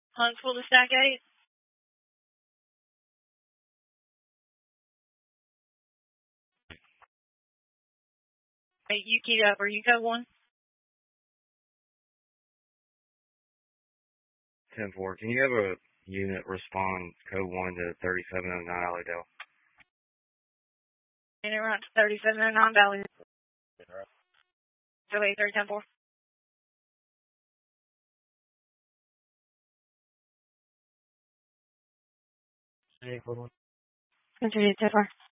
Huntsville to Stack 8. Hey, you keyed up. Are you code 1? 10-4. Can you have a unit respond code 1 to 3709 Alleydale? And it runs 3709 Valley. So 8310-4. Hey, code 1. Continue 10-4.